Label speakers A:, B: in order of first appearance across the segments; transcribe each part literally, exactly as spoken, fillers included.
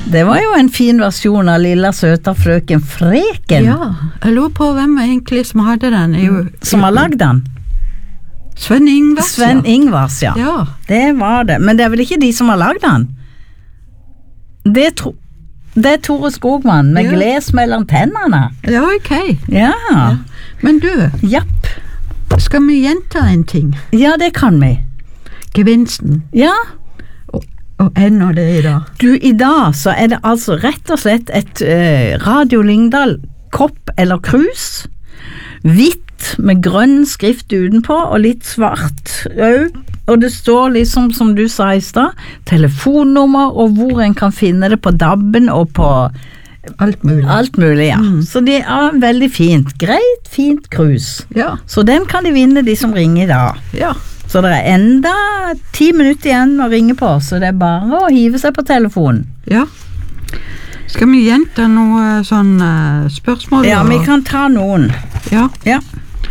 A: Det var jo en fin versjon av Lilla søta frøken Freken.
B: Ja, jeg lurer på hvem egentlig som hadde den. Jo,
A: som har lagd den?
B: Sven Ingvars.
A: Sven
B: ja.
A: Ingvars, ja.
B: ja.
A: Det var det. Men det er vel ikke de som har lagd den? Det, tro, det er Tore Skogman med ja. Gles mellom tennene.
B: Ja, ok.
A: Ja. ja.
B: Men du,
A: Japp.
B: Skal vi gjenta en ting?
A: Ja, det kan vi.
B: Gevinsten.
A: Ja.
B: Og, og ender det i dag?
A: Du, i dag så er det altså rett og slett et uh, Radio Lyngdal kopp eller krus. Hvitt med grønn skrift utenpå og litt svart òg. Og det står liksom, som du sa i stad, telefonnummer og hvor en kan finne det på dabben og på
B: alt mulig.
A: Alt mulig, ja. Mm. Så det er veldig fint. Greit, fint krus.
B: Ja.
A: Så den kan de vinne, de som ringer i dag.
B: Ja.
A: Så det er enda ti minutter igjen å ringe på, så det er bare å hive seg på telefonen.
B: Ja. Skal vi gjenta noe sånn uh, spørsmål?
A: Ja, vi kan ta noen.
B: Ja.
A: Ja.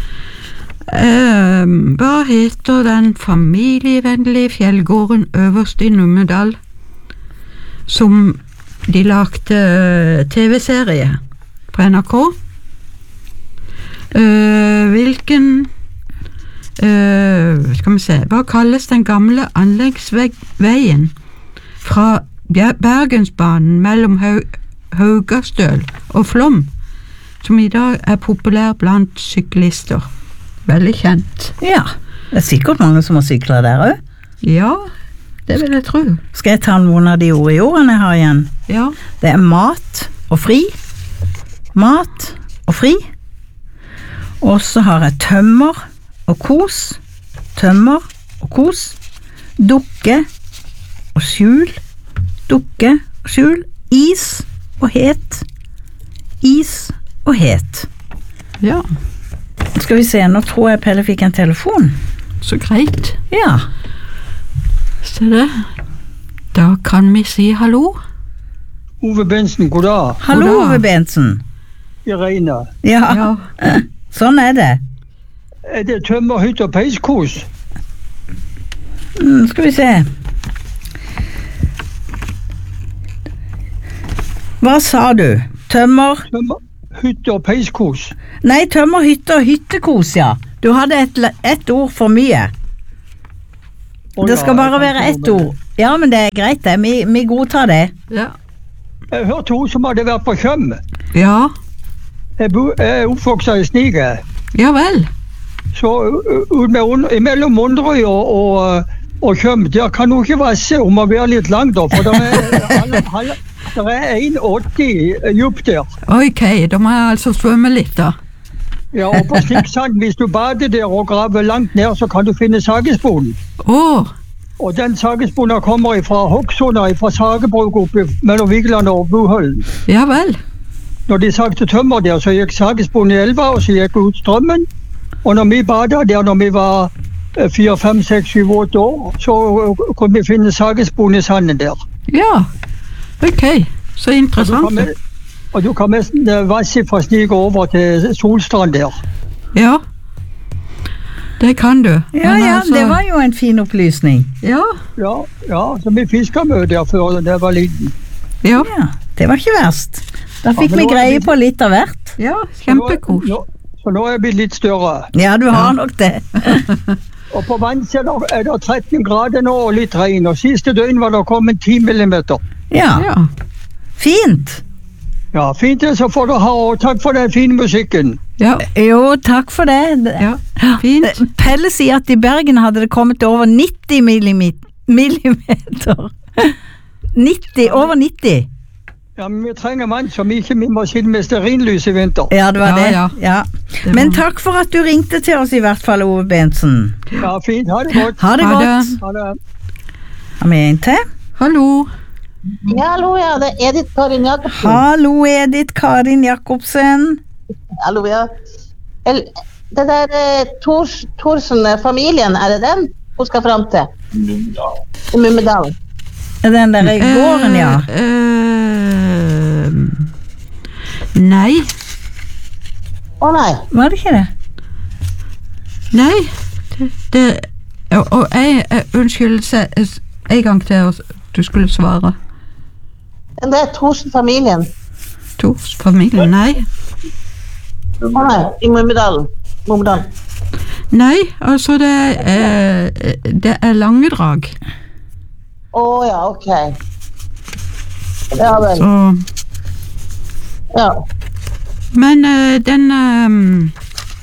B: Uh, hva heter den familievennlige fjellgården øverst i Numedal som de lagde uh, T V-serie på N R K? Uh, hvilken uh, skal vi se, hva kalles den gamle anleggsveien fra Bergensbanen mellom Haug Haugastøl og Flom, som i dag er populær blant syklister? Veldig kjent.
A: Ja, det er sikkert mange som har syklet der også.
B: Ja, det vil jeg tro.
A: Skal jeg ta noen av de ord i ordene jeg har igjen?
B: Ja.
A: Det er mat og fri. Mat og fri. Og så har jeg tømmer og kos. Tømmer og kos. Dukke og skjul. Dukke og skjul. Is og het. Is og het.
B: Ja.
A: Skal vi se, nå tror jeg Pelle fikk en telefon.
B: Så greit.
A: Ja.
B: Se det. Da kan vi si hallo.
C: Ove Bensen, god dag.
A: Hallo,
B: God dag.
A: Ove Bensen.
C: Irene.
A: Ja,
B: Ja.
A: sånn er det.
C: Er det tømmer, hytte og peiskos?
A: Mm, skal vi se. Hva sa du? Tømmer?
C: Tømmer, hytte og peiskos.
A: Nei, tømmer, hytte og hyttekos, ja. Du hadde et, et ord for mye.
C: Å
A: Det
C: ja,
A: skal bare
C: jeg kan
A: være
C: ikke
A: ett
C: noe med
A: ord. Ja, men det er greit det. Vi, vi godtar det.
B: Ja.
C: det. Jeg hørte hun som hadde vært på Kjøm.
B: Ja.
C: Jeg, bo, jeg er oppvokset i Snige.
B: Ja vel.
C: Så ut med, und- mellom Monderøy og, og, og Kjøm, der kan hun ikke vasse om å være litt langt da, for det er, halv- halv- det er en åtti djupt der.
B: Ok, da må jeg altså svømme litt da.
C: Ja, og på Sliksand, hvis du bader der og graver langt ned, så kan du finne sagesponen.
B: Åh,
C: Og den sagesponen kommer fra Hokksona, fra sagebruk oppe mellom Vigeland og Buhøllen.
B: ja vel.
C: Når de sagte tømmer der, så gikk sagesponen i elva, og så gikk ut strømmen. Og når vi badet der, når vi var eh, fire, fem, seks, syv, åtte år, så eh, kunne vi finne sagesponen i sanden der.
B: Ja, ok. Så
C: Og du kan,
B: interessant.
C: me- og du kan nesten eh, vasse fra Snige over til Solstrand der.
B: Ja. Det kan du.
A: Ja,
B: Men
A: ja,
B: altså-
A: det var jo en fin opplysning.
B: Ja,
C: Ja, ja, så vi fisket mye der før da jeg var liten.
B: ja,
A: Ja, det var ikke verst. Da fikk
C: men
A: vi
C: nå er
A: greie
C: vi-
A: på litt av hvert.
B: ja,
C: Så
B: kjempekos.
C: nå- Så nå er jeg blitt litt større.
A: Ja, du har
B: Ja.
A: nok det.
C: Og på vannsiden er det tretten grader nå og litt regn. Og siste døgn var det kommet ti millimeter.
A: Ja,
B: Ja,
A: fint.
C: Ja, fint det, så får du ha, og takk for den fine musikken.
B: ja,
A: Jo, takk for det. Det-
B: ja, fint.
A: Pelle sier at i Bergen hadde det kommet over nitti millimit- millimeter. nitti, over nitti.
C: Ja, men vi trenger mann som ikke vi må sitte med stearinlys i vinter.
A: Ja, det var
B: Ja,
A: det.
B: ja.
A: Ja.
B: Det
A: Men
B: var-
A: takk for at du ringte til oss i hvert fall, Ove Bensen.
C: Ja, fint. Ha det godt.
A: Ha det
B: Ha
A: godt.
B: det.
C: Ha det.
A: Har vi en til?
B: Hallo.
D: Ja, hallo, ja, det er Edith Karin Jakobsen.
A: Hallo, Edith Karin Jakobsen.
D: Hallo, ja. El- Det der eh, Tors, Thorsen-familien, er det den hun skal frem til? I Mummedal.
A: Den der i gården, ja.
B: Eh, eh, nei,
D: Å nei,
A: Var det ikke det?
B: nei. Det, det og, og jeg, jeg unnskyld, se, en gang til, og du skulle svare.
D: Det er Thorsen-familien.
B: Thors-familien, nei.
D: Å nei, i Mummedalen. Mummedalen.
B: Nei, altså det er, det er Langedrag.
D: Å ja, ok. Ja vel.
B: Så,
D: Ja.
B: men eh, den um,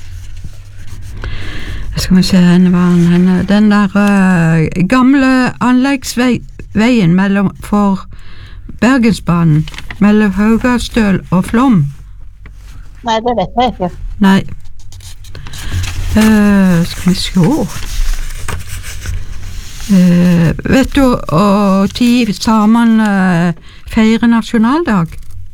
B: skal vi se, hvor var den henne? Den der eh, gamle anleggsveien mellom for Bergensbanen, mellom Haugastøl og Flåm.
D: Nei, det vet jeg ikke.
B: Nei. Eh, skal vi se. Eh, vet du og tid samene uh, feirer nasjonaldag?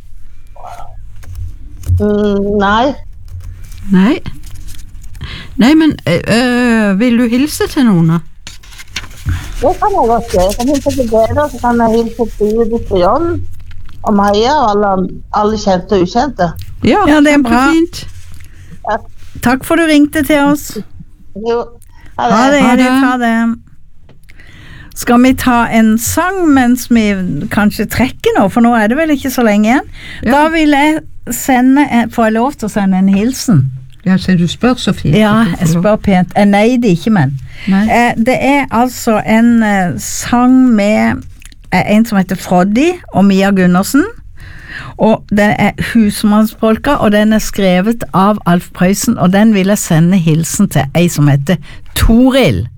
D: Mm, nei.
B: Nei. Nei, men eh, eh, vil du hilse til noen?
D: Det kan jeg godt gjøre. Jeg kan hilse til dere, så kan jeg hilse til Judith og John og Maja og alle, alle kjente og ukjente.
B: Ja,
A: Ja, det er bra.
B: kjempefint.
A: Takk for du ringte til oss.
D: Jo, ha
A: Ha
D: det.
A: det,
B: Ha det.
A: Edith. Ha det. Skal vi ta en sang mens vi kanskje trekker nå, for nå er det vel ikke så lenge igjen.
B: Ja.
A: Da vil jeg sende, får jeg lov til å sende en hilsen?
B: Ja, så du spør så fint.
A: Ja, jeg spør pent. Eh, Nei, det er ikke, men.
B: Nei.
A: Eh, det er altså en eh, sang med eh, en som heter Froddy og Mia Gundersen, og det er husmannspolka, og den er skrevet av Alf Prøysen, og den vil jeg sende hilsen til ei som heter Toril.